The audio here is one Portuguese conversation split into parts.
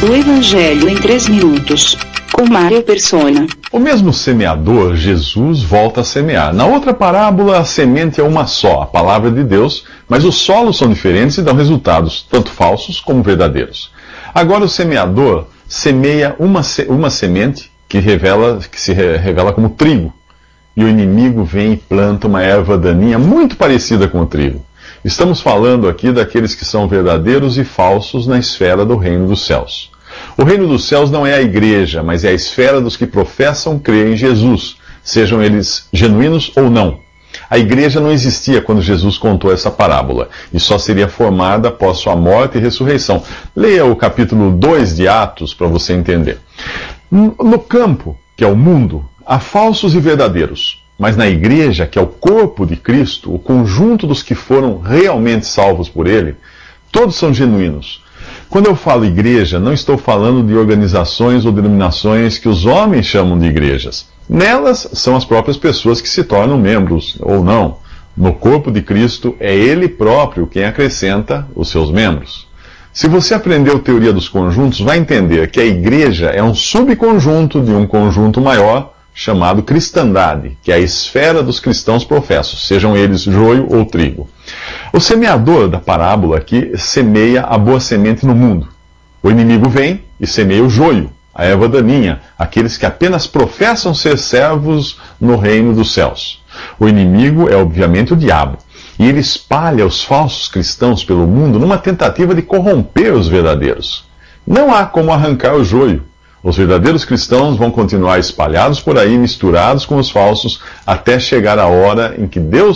O Evangelho em 3 minutos, com Mário Persona. O mesmo semeador, Jesus, volta a semear. Na outra parábola, a semente é uma só, a palavra de Deus, mas os solos são diferentes e dão resultados, tanto falsos como verdadeiros. Agora o semeador semeia uma semente que se revela como trigo. E o inimigo vem e planta uma erva daninha muito parecida com o trigo. Estamos falando aqui daqueles que são verdadeiros e falsos na esfera do reino dos céus. O reino dos céus não é a igreja, mas é a esfera dos que professam crer em Jesus, sejam eles genuínos ou não. A igreja não existia quando Jesus contou essa parábola, e só seria formada após sua morte e ressurreição. Leia o capítulo 2 de Atos para você entender. No campo, que é o mundo, há falsos e verdadeiros. Mas na igreja, que é o corpo de Cristo, o conjunto dos que foram realmente salvos por Ele, todos são genuínos. Quando eu falo igreja, não estou falando de organizações ou denominações que os homens chamam de igrejas. Nelas são as próprias pessoas que se tornam membros, ou não. No corpo de Cristo, é Ele próprio quem acrescenta os seus membros. Se você aprendeu teoria dos conjuntos, vai entender que a igreja é um subconjunto de um conjunto maior, chamado cristandade, que é a esfera dos cristãos professos, sejam eles joio ou trigo. O semeador da parábola aqui semeia a boa semente no mundo. O inimigo vem e semeia o joio, a erva daninha, aqueles que apenas professam ser servos no reino dos céus. O inimigo é obviamente o diabo, e ele espalha os falsos cristãos pelo mundo numa tentativa de corromper os verdadeiros. Não há como arrancar o joio. Os verdadeiros cristãos vão continuar espalhados por aí, misturados com os falsos, até chegar a hora em que Deus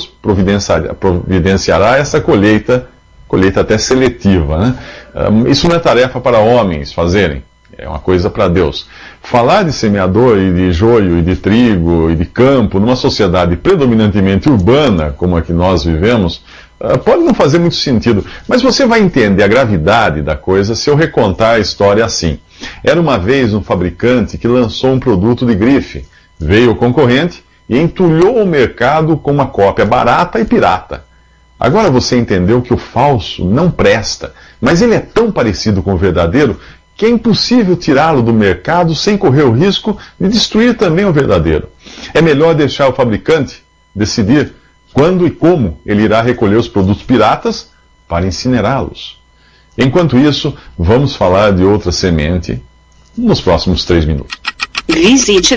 providenciará essa colheita até seletiva, né? Isso não é tarefa para homens fazerem, é uma coisa para Deus. Falar de semeador e de joio e de trigo e de campo numa sociedade predominantemente urbana, como a que nós vivemos, pode não fazer muito sentido, mas você vai entender a gravidade da coisa se eu recontar a história assim. Era uma vez um fabricante que lançou um produto de grife. Veio o concorrente e entulhou o mercado com uma cópia barata e pirata. Agora você entendeu que o falso não presta, mas ele é tão parecido com o verdadeiro que é impossível tirá-lo do mercado sem correr o risco de destruir também o verdadeiro. É melhor deixar o fabricante decidir quando e como ele irá recolher os produtos piratas para incinerá-los. Enquanto isso, vamos falar de outra semente nos próximos 3 minutos. Visite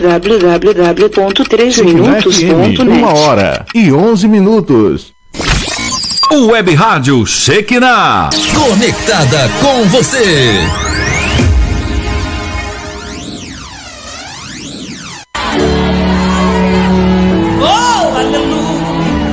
www.3minutos.net. 1h11. O Web Rádio Shekinah. Conectada com você.